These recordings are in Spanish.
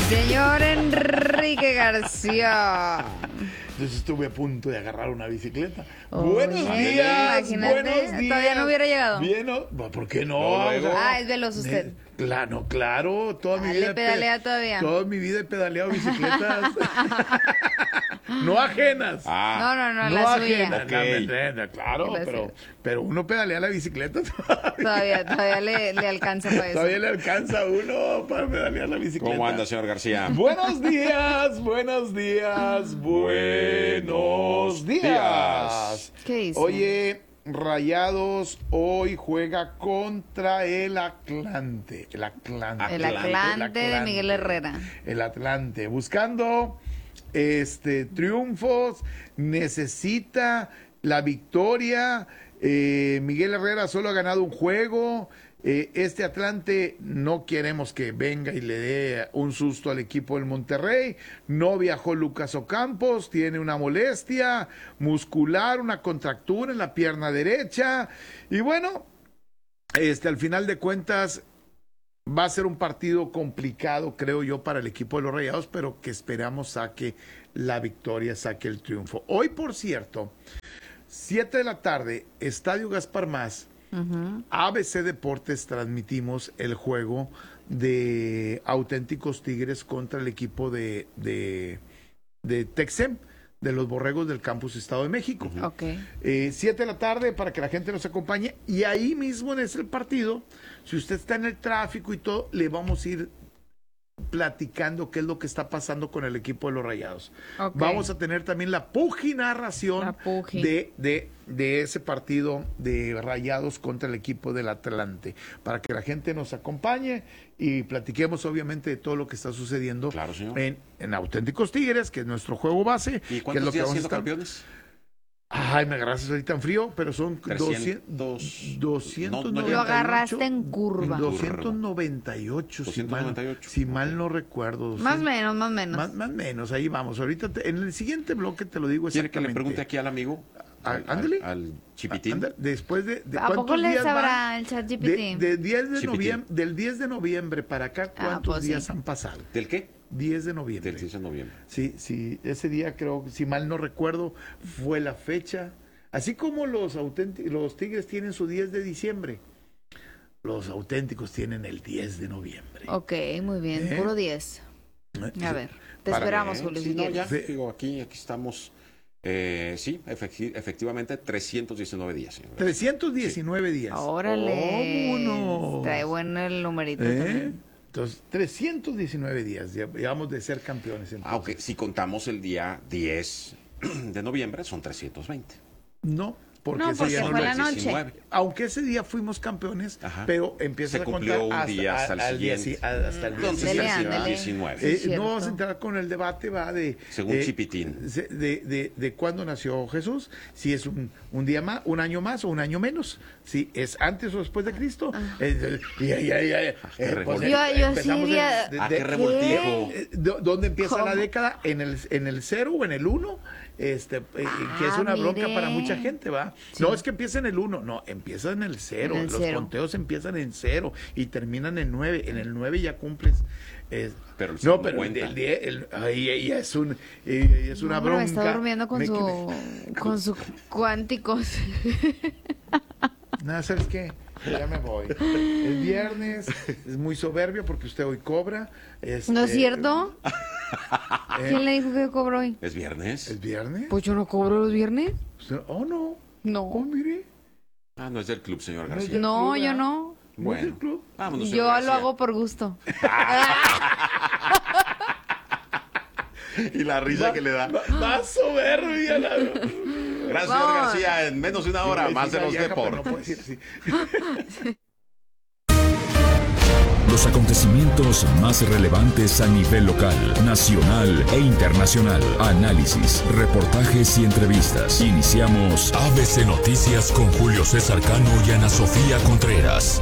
Señor Enrique García. Entonces estuve a punto de agarrar una bicicleta. Oye, Buenos días, imagínate, buenos días. todavía no hubiera llegado. ¿Por qué no? Luego. Es veloz usted. Claro, toda mi vida. Le pedalea todavía. Toda mi vida he pedaleado bicicletas. No ajenas. No, No la suya. ajenas. Ok. No, me entiendes, claro, pero uno pedalea la bicicleta Todavía le alcanza para eso. Todavía le alcanza a uno para pedalear la bicicleta. ¿Cómo anda, señor García? Buenos días, buenos días, buenos días. ¿Qué dice? Oye, Rayados hoy juega contra el Atlante. El Atlante. El Atlante de Miguel Herrera. El Atlante. Buscando triunfos, necesita la victoria. Miguel Herrera solo ha ganado un juego. Este Atlante no queremos que venga y le dé un susto al equipo del Monterrey. No viajó Lucas Ocampos, tiene una molestia muscular, una contractura en la pierna derecha. Y bueno, al final de cuentas va a ser un partido complicado, creo yo, para el equipo de los Rayados, pero que esperamos saque la victoria, saque el triunfo. Hoy, por cierto, 7 de la tarde, Estadio Gaspar Más, ABC Deportes, transmitimos el juego de Auténticos Tigres contra el equipo de Texem, de los Borregos del Campus Estado de México. 7 de la tarde para que la gente nos acompañe, y ahí mismo en ese partido, si usted está en el tráfico y todo, le vamos a ir platicando qué es lo que está pasando con el equipo de los Rayados. Vamos a tener también la narración de ese partido de Rayados contra el equipo del Atlante, para que la gente nos acompañe y platiquemos obviamente de todo lo que está sucediendo. Claro, señor. En Auténticos Tigres, que es nuestro juego base. ¿Y que es cuántos lo que días vamos a siendo estar... campeones? Ay, me agarraste ahorita en frío, pero son 200 Lo agarraste en curva. 298, 298. Si mal no recuerdo. Más o menos. Más menos, ahí vamos. Ahorita en el siguiente bloque te lo digo ¿Quiere que exactamente. le pregunte aquí al amigo? Ándale. Al Chipitín. Ándale, después de ¿A poco le días sabrá van? el ChatGPT? Del 10 Chipitín. de noviembre para acá, ¿cuántos pues días sí. han pasado? ¿Del qué? 10 de noviembre. Del 10 de noviembre. Sí, ese día creo, si mal no recuerdo, fue la fecha. Así como los Tigres tienen su 10 de diciembre, los Auténticos tienen el 10 de noviembre. Ok, muy bien, puro 10. A ver, te esperamos, Julio. Sí, si no, quieres. ya, digo, aquí estamos. Sí, efectivamente, 319 días, señor. 319 días. Órale. ¡Vámonos! Trae bueno el numerito también. Entonces, 319 días, ya vamos de ser campeones. Entonces. Aunque si contamos el día 10 de noviembre, son 320. No, porque No, ese porque día no fue lo la noche. 19. Aunque ese día fuimos campeones, Ajá. pero empieza Se a cumplió contar un día hasta el siguiente. hasta el día Entonces siguiente. ya Ándale. será 19. Sí, cierto. No vamos a entrar con el debate, va de... Según Chipitín. De cuándo nació Jesús, si es un día más, un año más o un año menos, si es antes o después de Cristo. Qué revoltijo. Yo sí diría... Qué revoltijo. ¿Dónde empieza ¿Cómo? la década? ¿En el 0 o en el 1? Que es una bronca mire. para mucha gente, ¿va? Sí. No es que empiece en el 1, no, empieza en el 0. En el Los 0. conteos empiezan en 0 y terminan en 9. En el 9 ya cumples. Pero el no, segundo pero cuenta. ahí es una No, bronca. me está durmiendo con sus cuánticos. Nada, ¿sabes qué? Ya me voy. El viernes es muy soberbio porque usted hoy cobra. ¿No es cierto? ¿Quién le dijo que yo cobro hoy? ¿Es viernes? ¿Es viernes? Pues yo no cobro los viernes. Oh, no. No. Oh, mire. Ah, no es del club, señor No es García. del No, club, yo ¿verdad? no. ¿No es del Bueno, club? vámonos, señor Yo lo García. hago por gusto. Y la risa que le da. Más soberbia. Gracias, señor Vamos. García. En menos de una hora, más de los deportes. No puedo decir así. Los acontecimientos más relevantes a nivel local, nacional e internacional. Análisis, reportajes y entrevistas. Iniciamos ABC Noticias con Julio César Cano y Ana Sofía Contreras.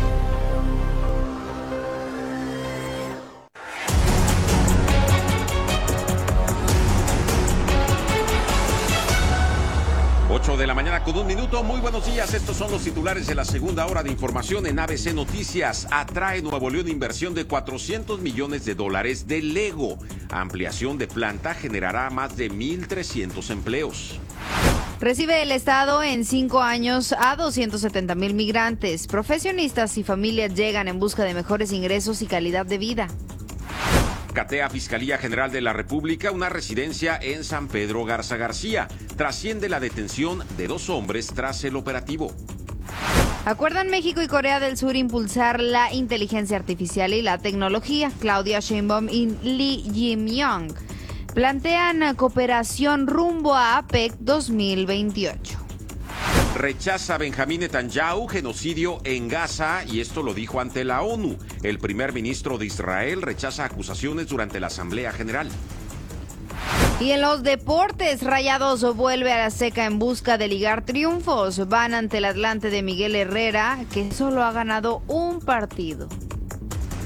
de la mañana con 1 minuto. Muy buenos días. Estos son los titulares de la segunda hora de información en ABC Noticias. Atrae Nuevo León inversión de $400 millones de Lego. Ampliación de planta generará más de 1,300 empleos. Recibe el Estado en 5 años a 270,000 migrantes. Profesionistas y familias llegan en busca de mejores ingresos y calidad de vida. Catea Fiscalía General de la República una residencia en San Pedro Garza García. Trasciende la detención de 2 hombres tras el operativo. Acuerdan México y Corea del Sur impulsar la inteligencia artificial y la tecnología. Claudia Sheinbaum y Lee Jae-myung plantean cooperación rumbo a APEC 2028. Rechaza Benjamín Netanyahu genocidio en Gaza y esto lo dijo ante la ONU. El primer ministro de Israel rechaza acusaciones durante la Asamblea General. Y en los deportes, Rayados vuelve a la seca en busca de ligar triunfos. Van ante el Atlante de Miguel Herrera, que solo ha ganado un partido.